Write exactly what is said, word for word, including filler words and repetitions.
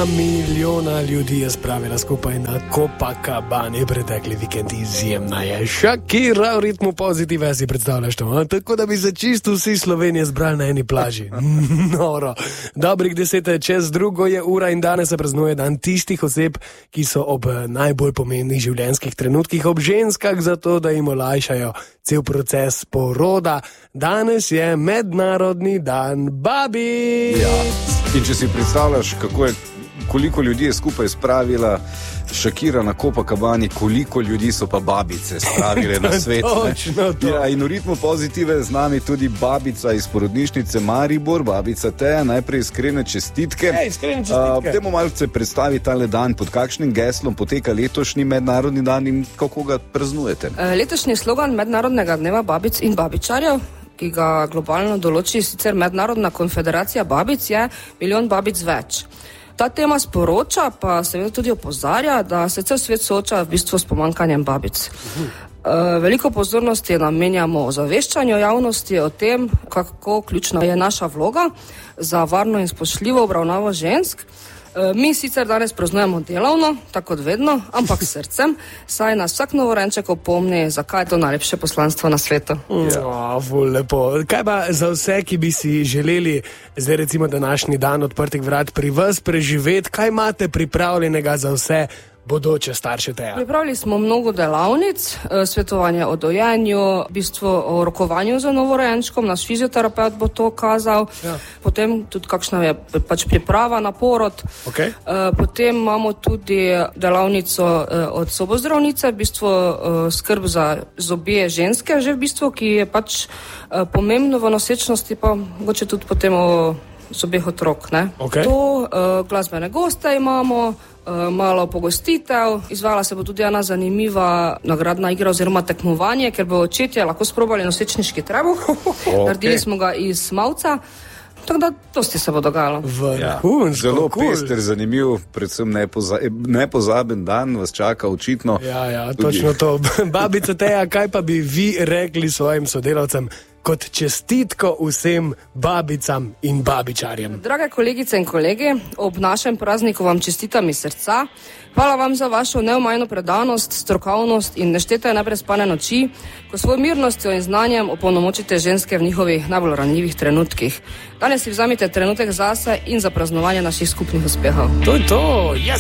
Dva milijona ljudi je spravila skupaj na Copacabani pretekli vikend, izjemna je. Shakira v ritmu pozitive, si predstavljaš to, a? Tako da bi se čisto vsi Slovenije zbrali na eni plaži. Noro. Dobrih deset čez drugo je ura in danes se praznuje dan tistih oseb, ki so ob najbolj pomembnih življenjskih trenutkih ob ženskah, zato da jim olajšajo cel proces poroda. Danes je mednarodni dan babic. Ja. In če si predstavljaš, kako je, koliko ljudi je skupaj spravila Shakira na Copacabani, koliko ljudi so pa babice spravile na svet. Točno to. Ja, in v ritmu pozitive z nami tudi babica iz porodnišnice Maribor, babica Teja, najprej iskrene čestitke. Ej, iskrene čestitke. Uh, Dajmo malce predstavi tale dan, pod kakšnim geslom poteka letošnji mednarodni dan in kako ga praznujete. Letošnji slogan Mednarodnega dneva babic in babičarjev, ki ga globalno določi sicer Mednarodna konfederacija babic, je milijon babic več. Ta tema sporoča, pa seveda tudi opozarja, da se cel svet sooča v bistvu s pomanjkanjem babic. Uh, veliko pozornosti namenjamo ozaveščanju javnosti o tem, kako ključna je naša vloga za varno in spoštljivo obravnavo žensk. Uh, mi sicer danes praznujemo delavno, tako kot vedno, ampak s srcem, saj nas vsak novorenček opomni, zakaj je to najlepše poslanstvo na svetu. Ja, ful lepo. Kaj pa za vse, ki bi si želeli zdaj recimo današnji dan odprtih vrat pri vas preživeti, kaj imate pripravljenega za vse bodoče starše Teja? Pripravili smo mnogo delavnic, svetovanje o dojenju, v bistvu o rokovanju za novorojenčkom, naš fizioterapeut bo to kazal, ja. Potem tudi kakšna je pač priprava na porod. Okay. Potem imamo tudi delavnico od sobozdravnice, v bistvu skrb za zobje ženske, že v bistvu, ki je pač pomembno v nosečnosti, pa mogoče tudi potem o zobeh otrok. Ne? Okay. To, glasbene goste imamo, malo pogostitev, izvala se bo tudi ena zanimiva nagradna igra oziroma tekmovanje, ker bo očetje lahko sprobali nosečniški trebuh. Okay. Naredili smo ga iz mavca, tako da dosti se bo dogajalo. Ja. Zelo cool. Pester, zanimiv, predvsem nepoza, nepozaben dan vas čaka očitno. Ja, ja, točno to. Babica Teja, kaj pa bi vi rekli svojim sodelavcem kot čestitko vsem babicam in babičarjem? Drage kolegice in kolegi, ob našem prazniku vam čestitam iz srca. Hvala vam za vašo neomajno predanost, strokovnost in neštete neprespane noči, ko svoj mirnostjo in znanjem opolnomočite ženske v njihovih najbolj ranljivih trenutkih. Danes si vzamite trenutek zase in za praznovanje naših skupnih uspehov. To je to, yes!